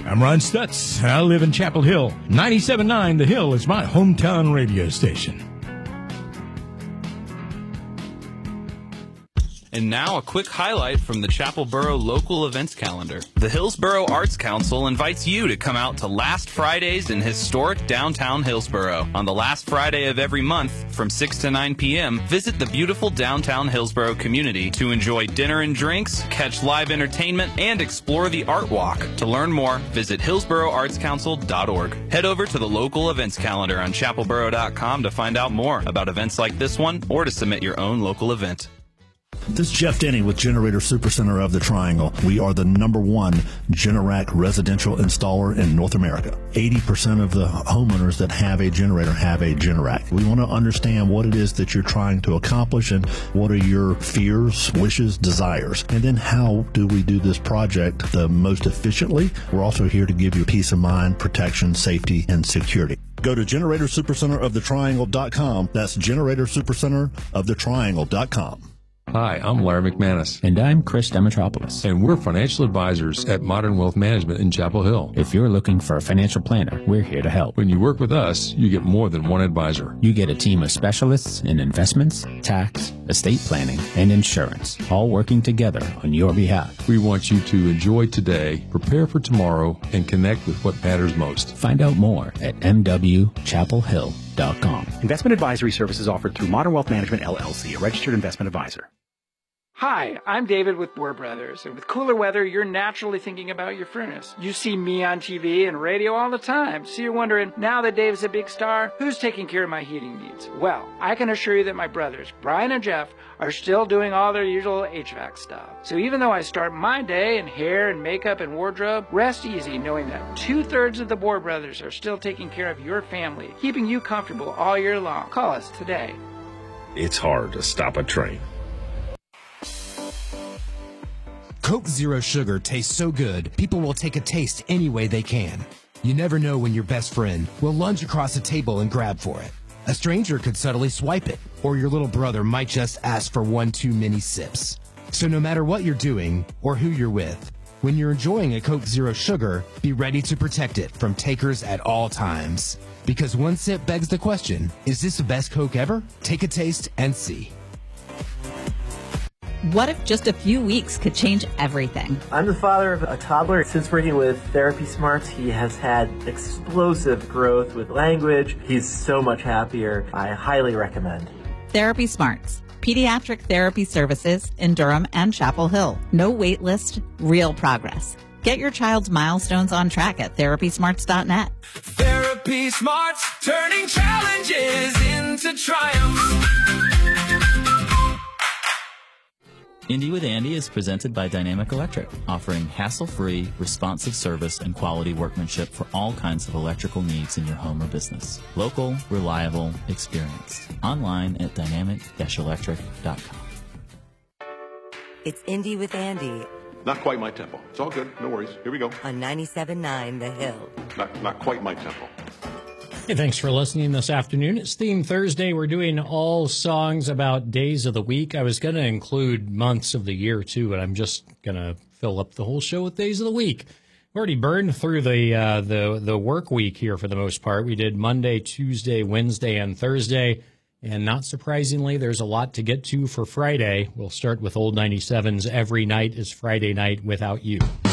I'm Ron Stutz, and I live in Chapel Hill. 97.9 The Hill is my hometown radio station. And now a quick highlight from the Chapelboro local events calendar. The Hillsboro Arts Council invites you to come out to Last Fridays in historic downtown Hillsboro. On the last Friday of every month, from 6 to 9 p.m., visit the beautiful downtown Hillsboro community to enjoy dinner and drinks, catch live entertainment, and explore the Art Walk. To learn more, visit hillsboroartscouncil.org. Head over to the local events calendar on chapelboro.com to find out more about events like this one or to submit your own local event. This is Jeff Denny with Generator Supercenter of the Triangle. We are the #1 Generac residential installer in North America. 80% of the homeowners that have a generator have a Generac. We want to understand what it is that you're trying to accomplish and what are your fears, wishes, desires. And then how do we do this project the most efficiently? We're also here to give you peace of mind, protection, safety, and security. Go to GeneratorSupercenterOfTheTriangle.com. That's GeneratorSupercenterOfTheTriangle.com. Hi, I'm Larry McManus. And I'm Chris Demetropoulos. And we're financial advisors at Modern Wealth Management in Chapel Hill. If you're looking for a financial planner, we're here to help. When you work with us, you get more than one advisor. You get a team of specialists in investments, tax, estate planning, and insurance, all working together on your behalf. We want you to enjoy today, prepare for tomorrow, and connect with what matters most. Find out more at mwchapelhill.com. Investment advisory services offered through Modern Wealth Management, LLC, a registered investment advisor. Hi, I'm David with Boer Brothers, and with cooler weather, you're naturally thinking about your furnace. You see me on TV and radio all the time, so you're wondering, now that Dave's a big star, who's taking care of my heating needs? Well, I can assure you that my brothers, Brian and Jeff, are still doing all their usual HVAC stuff. So even though I start my day in hair and makeup and wardrobe, rest easy knowing that 2/3 of the Boer Brothers are still taking care of your family, keeping you comfortable all year long. Call us today. It's hard to stop a train. Coke Zero Sugar tastes so good, people will take a taste any way they can. You never know when your best friend will lunge across the table and grab for it. A stranger could subtly swipe it, or your little brother might just ask for one too many sips. So no matter what you're doing or who you're with, when you're enjoying a Coke Zero Sugar, be ready to protect it from takers at all times. Because one sip begs the question, is this the best Coke ever? Take a taste and see. What if just a few weeks could change everything? I'm the father of a toddler. Since working with Therapy Smarts, he has had explosive growth with language. He's so much happier. I highly recommend. Therapy Smarts. Pediatric therapy services in Durham and Chapel Hill. No wait list, real progress. Get your child's milestones on track at therapysmarts.net. Therapy Smarts, turning challenges into triumphs. Indy with Andy is presented by Dynamic Electric, offering hassle-free, responsive service and quality workmanship for all kinds of electrical needs in your home or business. Local, reliable, experienced. Online at dynamic-electric.com. It's Indy with Andy. Not quite my tempo. It's all good. No worries. Here we go. On 97.9 The Hill. Not quite my tempo. Hey, thanks for listening this afternoon. It's Theme Thursday. We're doing all songs about days of the week. I was going to include months of the year, too, but I'm just going to fill up the whole show with days of the week. We already burned through the work week here for the most part. We did Monday, Tuesday, Wednesday, and Thursday. And not surprisingly, there's a lot to get to for Friday. We'll start with Old 97's Every Night is Friday Night Without You.